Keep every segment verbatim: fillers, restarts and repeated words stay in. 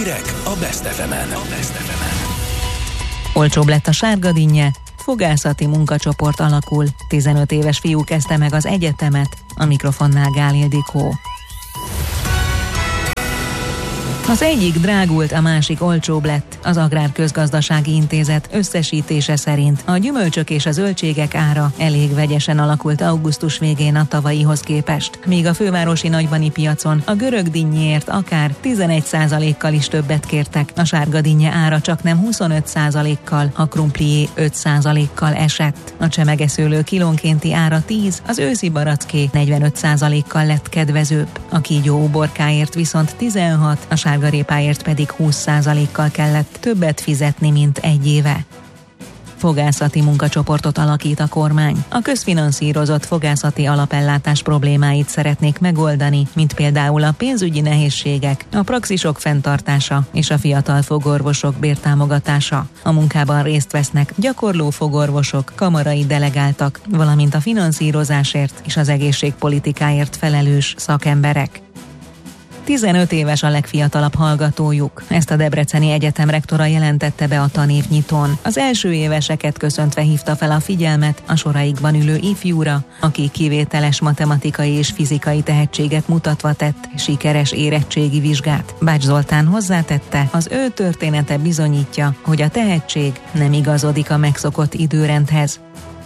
Hírek a Best ef emen. A Best ef emen. Olcsóbb lett a sárgadinnye, fogászati munkacsoport alakul, tizenöt éves fiú kezdte meg az egyetemet, a mikrofonnál Gál Ildikó. Az egyik drágult, a másik olcsóbb lett. Az Agrárközgazdasági Intézet összesítése szerint a gyümölcsök és a zöldségek ára elég vegyesen alakult augusztus végén a tavalyihoz képest. Míg a fővárosi nagybani piacon a görög dinnyéért akár tizenegy százalékkal is többet kértek, a sárgadinnye ára csaknem huszonöt százalékkal, a krumplié öt százalékkal esett. A csemegeszőlő kilónkénti ára tíz, az őszi baracké negyvenöt százalékkal lett kedvezőbb. A kígyó uborkáért viszont tizenhat, a sárgarépáért pedig húsz százalékkal kellett többet fizetni, mint egy éve. Fogászati munkacsoportot alakít a kormány. A közfinanszírozott fogászati alapellátás problémáit szeretnék megoldani, mint például a pénzügyi nehézségek, a praxisok fenntartása és a fiatal fogorvosok bértámogatása. A munkában részt vesznek gyakorló fogorvosok, kamarai delegáltak, valamint a finanszírozásért és az egészségpolitikáért felelős szakemberek. tizenöt éves a legfiatalabb hallgatójuk. Ezt a Debreceni Egyetem rektora jelentette be a tanévnyitón. Az első éveseket köszöntve hívta fel a figyelmet a soraikban ülő ifjúra, aki kivételes matematikai és fizikai tehetséget mutatva tett sikeres érettségi vizsgát. Bács Zoltán hozzátette, az ő története bizonyítja, hogy a tehetség nem igazodik a megszokott időrendhez.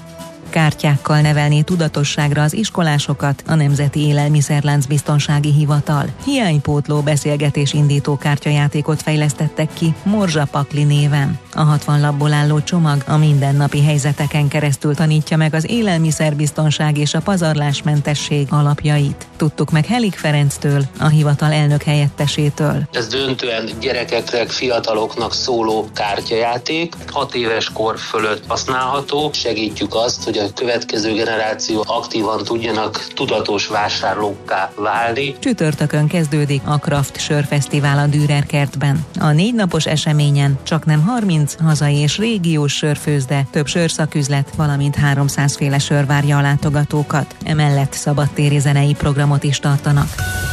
Kártyákkal nevelné tudatosságra az iskolásokat a Nemzeti Élelmiszerlánc Biztonsági Hivatal. Hiánypótló beszélgetés indító kártyajátékot fejlesztettek ki Morzsa Pakli néven. A hatvan lapból álló csomag a mindennapi helyzeteken keresztül tanítja meg az élelmiszerbiztonság és a pazarlásmentesség alapjait. Tudtuk meg Helik Ferenctől, a hivatal elnök helyettesétől. Ez döntően gyerekeknek, fiataloknak szóló kártyajáték, hat éves kor fölött használható. Segítjük azt, hogy a következő generáció aktívan tudjanak tudatos vásárlókká válni. Csütörtökön kezdődik a Kraft Sörfesztivál a Dürer kertben. A négy napos eseményen csaknem harminc hazai és régiós sörfőzde, több sörszaküzlet, valamint háromszáz féle sör várja a látogatókat. Emellett szabadtéri zenei programot is tartanak.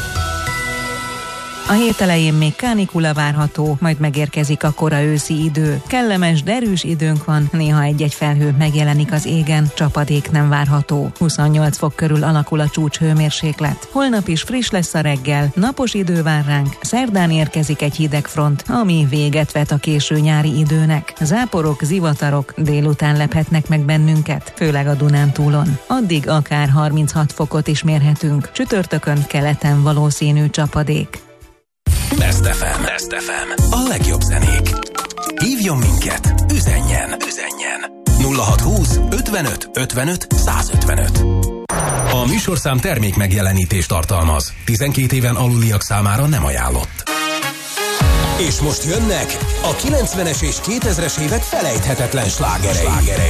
A hét elején még kánikula várható, majd megérkezik a kora őszi idő. Kellemes, derűs időnk van, néha egy-egy felhő megjelenik az égen, csapadék nem várható. huszonnyolc fok körül alakul a csúcshőmérséklet. Holnap is friss lesz a reggel, napos idő vár ránk, szerdán érkezik egy hideg front, ami véget vet a késő nyári időnek. Záporok, zivatarok délután lephetnek meg bennünket, főleg a Dunántúlon. Addig akár harminchat fokot is mérhetünk. Csütörtökön keleten valószínű csapadék. Best ef em. Best ef em. A legjobb zenék. Hívjon minket, üzenjen, üzenjen. nulla hatszázhúsz ötvenöt ötvenöt százötvenöt. A műsorszám termék megjelenítést tartalmaz. tizenkét éven aluliak számára nem ajánlott. És most jönnek a kilencvenes és kétezres évek felejthetetlen slágerei.